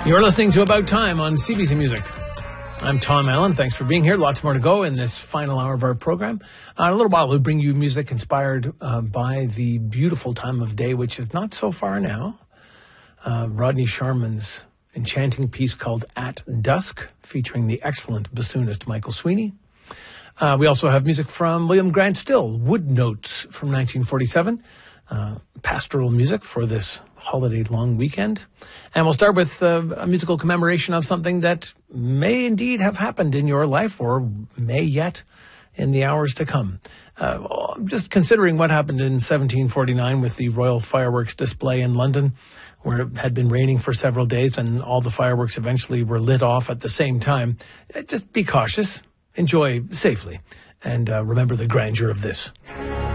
You're listening to About Time on CBC Music. I'm Tom Allen. Thanks for being here. Lots more to go in this final hour of our program. In a little while, we'll bring you music inspired by the beautiful time of day, which is not so far now. Rodney Sharman's enchanting piece called At Dusk, featuring the excellent bassoonist Michael Sweeney. We also have music from William Grant Still, Wood Notes from 1947. Pastoral music for this holiday long weekend. And we'll start with a musical commemoration of something that may indeed have happened in your life or may yet in the hours to come. Just considering what happened in 1749 with the Royal Fireworks display in London, where it had been raining for several days and all the fireworks eventually were lit off at the same time. Just be cautious, enjoy safely, and remember the grandeur of this.